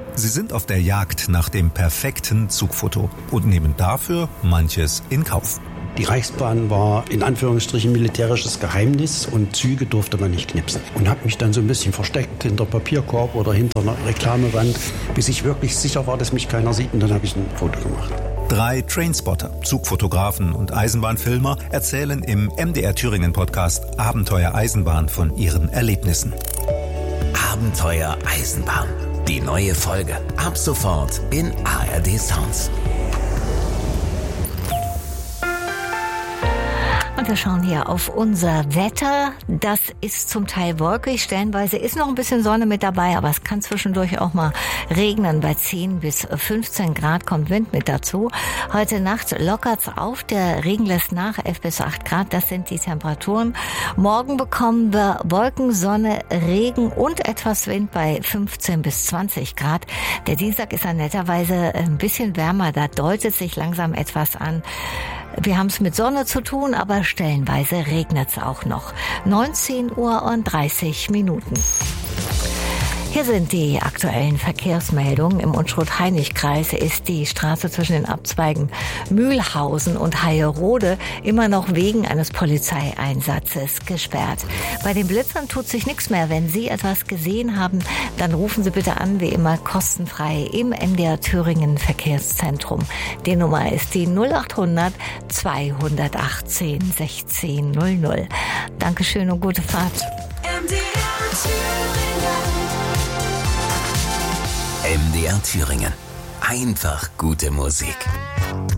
Sie sind auf der Jagd nach dem perfekten Zugfoto und nehmen dafür manches in Kauf. Die Reichsbahn war in Anführungsstrichen militärisches Geheimnis und Züge durfte man nicht knipsen. Und habe mich dann so ein bisschen versteckt hinter Papierkorb oder hinter einer Reklamewand, bis ich wirklich sicher war, dass mich keiner sieht, und dann habe ich ein Foto gemacht. 3 Trainspotter, Zugfotografen und Eisenbahnfilmer erzählen im MDR Thüringen Podcast Abenteuer Eisenbahn von ihren Erlebnissen. Abenteuer Eisenbahn. Die neue Folge ab sofort in ARD Sounds. Und wir schauen hier auf unser Wetter. Das ist zum Teil wolkig, stellenweise ist noch ein bisschen Sonne mit dabei, aber es kann zwischendurch auch mal regnen. Bei 10 bis 15 Grad kommt Wind mit dazu. Heute Nacht lockert's auf, der Regen lässt nach, 11 bis 8 Grad, das sind die Temperaturen. Morgen bekommen wir Wolken, Sonne, Regen und etwas Wind bei 15 bis 20 Grad. Der Dienstag ist ja netterweise ein bisschen wärmer, da deutet sich langsam etwas an. Wir haben es mit Sonne zu tun, aber stellenweise regnet es auch noch. 19:30 Uhr. Hier sind die aktuellen Verkehrsmeldungen. Im Unstrut-Hainich-Kreis ist die Straße zwischen den Abzweigen Mühlhausen und Heierode immer noch wegen eines Polizeieinsatzes gesperrt. Bei den Blitzern tut sich nichts mehr. Wenn Sie etwas gesehen haben, dann rufen Sie bitte an, wie immer kostenfrei im MDR Thüringen Verkehrszentrum. Die Nummer ist die 0800 218 1600. Dankeschön und gute Fahrt. MDR Thüringen. Einfach gute Musik.